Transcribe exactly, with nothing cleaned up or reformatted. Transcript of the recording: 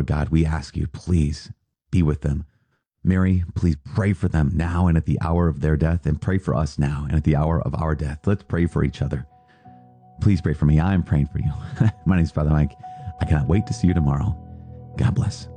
Lord God, we ask you, please be with them. Mary, please pray for them now and at the hour of their death, and pray for us now and at the hour of our death. Let's pray for each other. Please pray for me. I am praying for you. My name is Father Mike. I cannot wait to see you tomorrow. God bless.